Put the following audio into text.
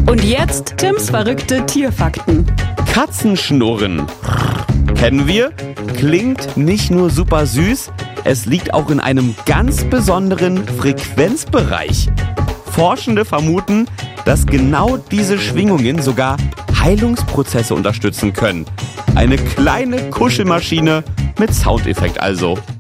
Und jetzt Tims verrückte Tierfakten. Katzenschnurren. Kennen wir? Klingt nicht nur super süß, es liegt auch in einem ganz besonderen Frequenzbereich. Forschende vermuten, dass genau diese Schwingungen sogar Heilungsprozesse unterstützen können. Eine kleine Kuschelmaschine mit Soundeffekt also.